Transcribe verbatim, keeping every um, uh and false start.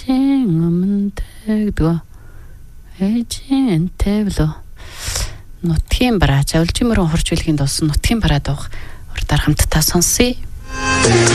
ээжийн өмнөдөг дөө ээжийн тэвлөө нутгийн бараа. За Улжимэрэн хурж билгийн дуусан нутгийн бараа дуух урдаар хамтдаа сонсъё.